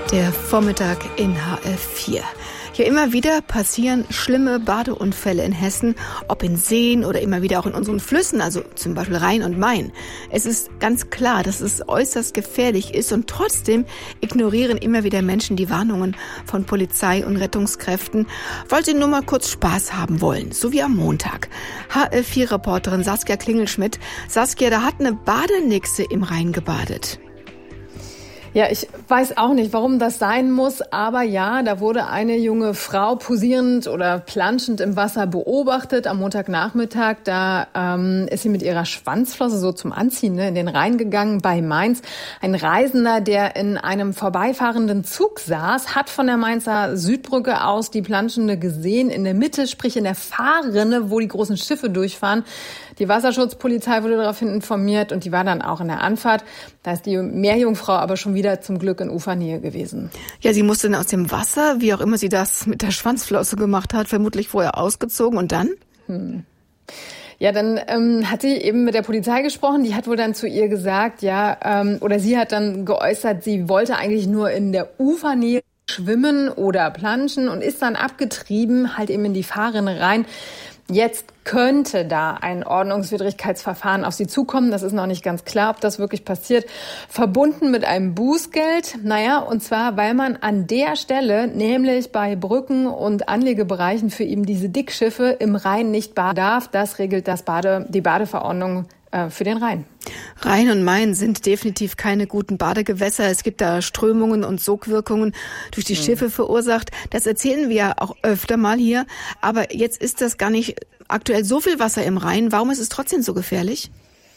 Der Vormittag in HR4. Ja, immer wieder passieren schlimme Badeunfälle in Hessen, ob in Seen oder immer wieder auch in unseren Flüssen, also zum Beispiel Rhein und Main. Es ist ganz klar, dass es äußerst gefährlich ist und trotzdem ignorieren immer wieder Menschen die Warnungen von Polizei und Rettungskräften, weil sie nur mal kurz Spaß haben wollen, so wie am Montag. HR4-Reporterin Saskia Klingelschmidt. Saskia, da hat eine Badenixe im Rhein gebadet. Ja, ich weiß auch nicht, warum das sein muss, aber ja, da wurde eine junge Frau posierend oder planschend im Wasser beobachtet am Montagnachmittag. Da ist sie mit ihrer Schwanzflosse so zum Anziehen in den Rhein gegangen bei Mainz. Ein Reisender, der in einem vorbeifahrenden Zug saß, hat von der Mainzer Südbrücke aus die Planschende gesehen, in der Mitte, sprich in der Fahrrinne, wo die großen Schiffe durchfahren. Die Wasserschutzpolizei wurde daraufhin informiert und die war dann auch in der Anfahrt. Da ist die Meerjungfrau aber schon wieder zum Glück in Ufernähe gewesen. Ja, sie musste dann aus dem Wasser, wie auch immer sie das mit der Schwanzflosse gemacht hat, vermutlich vorher ausgezogen und dann? Ja, dann hat sie eben mit der Polizei gesprochen. Die hat wohl dann zu ihr gesagt, oder sie hat dann geäußert, sie wollte eigentlich nur in der Ufernähe schwimmen oder planschen und ist dann abgetrieben, halt eben in die Fahrrinne rein. Jetzt könnte da ein Ordnungswidrigkeitsverfahren auf sie zukommen. Das ist noch nicht ganz klar, ob das wirklich passiert. Verbunden mit einem Bußgeld. Und zwar, weil man an der Stelle, nämlich bei Brücken und Anlegebereichen für eben diese Dickschiffe im Rhein nicht baden darf. Das regelt die Badeverordnung für den Rhein. Rhein und Main sind definitiv keine guten Badegewässer. Es gibt da Strömungen und Sogwirkungen durch die Schiffe verursacht. Das erzählen wir ja auch öfter mal hier. Aber jetzt ist das gar nicht aktuell so viel Wasser im Rhein. Warum ist es trotzdem so gefährlich?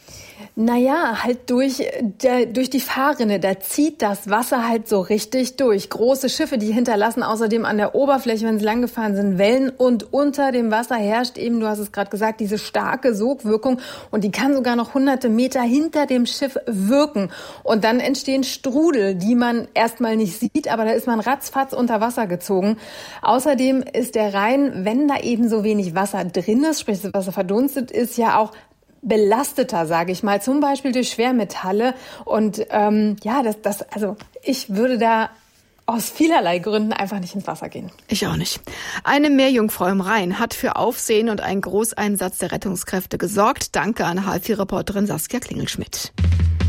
Halt durch die Fahrrinne, da zieht das Wasser halt so richtig durch. Große Schiffe, die hinterlassen außerdem an der Oberfläche, wenn sie langgefahren sind, Wellen und unter dem Wasser herrscht eben, du hast es gerade gesagt, diese starke Sogwirkung und die kann sogar noch hunderte Meter hinter dem Schiff wirken. Und dann entstehen Strudel, die man erstmal nicht sieht, aber da ist man ratzfatz unter Wasser gezogen. Außerdem ist der Rhein, wenn da eben so wenig Wasser drin ist, sprich das Wasser verdunstet ist, ja auch belasteter, sage ich mal, zum Beispiel durch Schwermetalle. Und ich würde da aus vielerlei Gründen einfach nicht ins Wasser gehen. Ich auch nicht. Eine Meerjungfrau im Rhein hat für Aufsehen und einen Großeinsatz der Rettungskräfte gesorgt. Danke an HR4-Reporterin Saskia Klingelschmidt.